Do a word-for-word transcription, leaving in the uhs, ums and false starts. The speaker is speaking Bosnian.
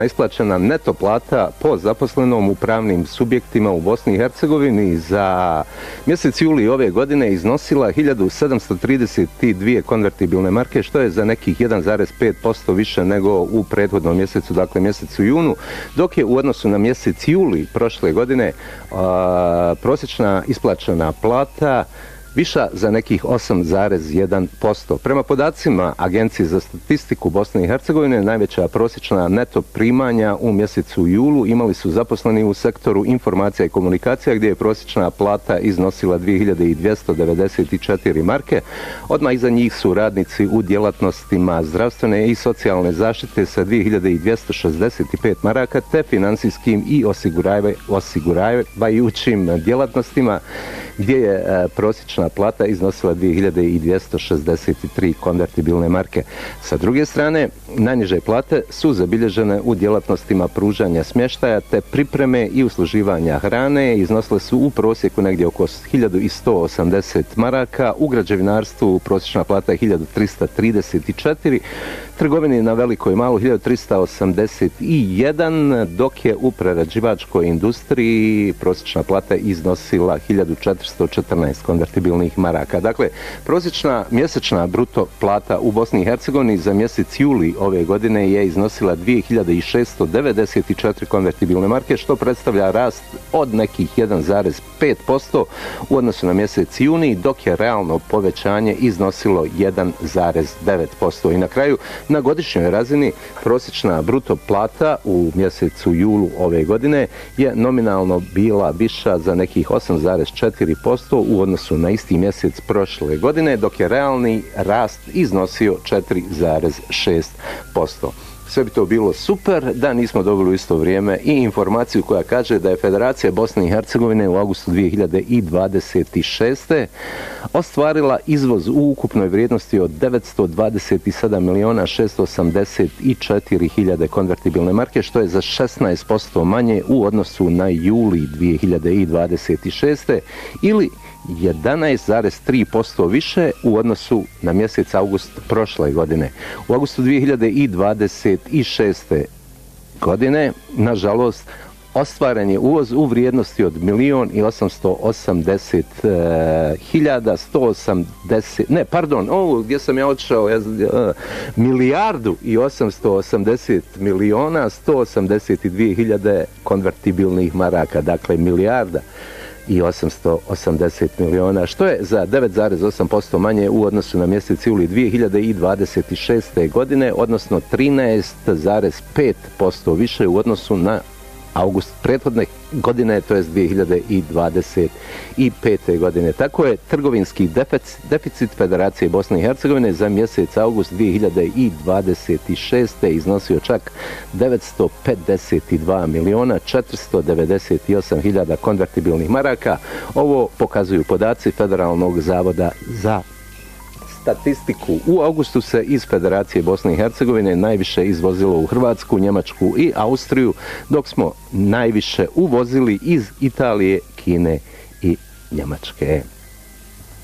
Isplaćena neto plata po zaposlenom u pravnim subjektima u Bosni i Hercegovini za mjesec juli ove godine iznosila hiljadu sedamsto trideset dvije konvertibilne marke, što je za nekih jedan zarez pet posto više nego u prethodnom mjesecu, dakle mjesecu junu, dok je u odnosu na mjesec juli prošle godine a, prosječna isplaćena plata viša za nekih osam zarez jedan posto. Prema podacima Agencije za statistiku Bosne i Hercegovine, najveća prosječna neto primanja u mjesecu julu imali su zaposleni u sektoru informacija i komunikacija, gdje je prosječna plata iznosila dvije hiljade dvjesto devedeset četiri marke. Odmah iza njih su radnici u djelatnostima zdravstvene i socijalne zaštite sa dvije hiljade dvjesto šezdeset pet maraka, te financijskim i osiguravajućim djelatnostima, gdje je prosječna plata iznosila dvije hiljade dvjesto šezdeset tri konvertibilne marke. Sa druge strane, najniže plate su zabilježene u djelatnostima pružanja smještaja te pripreme i usluživanja hrane. Iznosile su u prosjeku negdje oko hiljadu sto osamdeset maraka, u građevinarstvu prosječna plata je hiljadu trista trideset četiri, trgovini na veliko i malo hiljadu trista osamdeset jedan, dok je u prerađivačkoj industriji prosječna plata iznosila hiljadu četiristo četrnaest konvertibilnih maraka. Dakle, prosječna mjesečna bruto plata u Bosni i Hercegovini za mjesec juli ove godine je iznosila dvije hiljade šeststo devedeset četiri konvertibilne marke, što predstavlja rast od nekih jedan zarez pet posto u odnosu na mjesec juni, dok je realno povećanje iznosilo jedan zarez devet posto. I na kraju, na godišnjoj razini prosječna bruto plata u mjesecu julu ove godine je nominalno bila viša za nekih osam zarez četiri posto u odnosu na isti mjesec prošle godine, dok je realni rast iznosio četiri zarez šest posto. Sve bi to bilo super da nismo dobili u isto vrijeme i informaciju koja kaže da je Federacija Bosne i Hercegovine u avgustu dvije hiljade dvadeset šeste. ostvarila izvoz u ukupnoj vrijednosti od devetsto dvadeset sedam miliona šesto osamdeset četiri hiljade konvertibilne marke, što je za šesnaest posto manje u odnosu na juli dvije hiljade dvadeset šeste ili jedanaest zarez tri posto više u odnosu na mjesec avgust prošle godine. U avgustu dvije hiljade dvadeset šeste. godine, nažalost, ostvaren je uvoz u vrijednosti od milion i osamsto osamdeset hiljada sto osamdeset, ne, pardon, ovo gdje sam ja odšao, ja, milijardu i osamsto osamdeset miliona sto osamdeset dvije hiljade konvertibilnih maraka, dakle milijarda i osamsto osamdeset miliona, što je za devet zarez osam posto manje u odnosu na mjesec juli dvije hiljade dvadeset šeste. godine, odnosno trinaest zarez pet posto više u odnosu na avgust prethodne godine, to je dvije hiljade dvadeset pete. godine. Tako je trgovinski deficit Federacije Bosne i Hercegovine za mjesec avgust dvije hiljade dvadeset šeste. iznosio čak devetsto pedeset dva miliona četiristo devedeset osam hiljada konvertibilnih maraka. Ovo pokazuju podaci Federalnog zavoda za statistiku. U avgustu se iz Federacije Bosne i Hercegovine najviše izvozilo u Hrvatsku, Njemačku i Austriju, dok smo najviše uvozili iz Italije, Kine i Njemačke.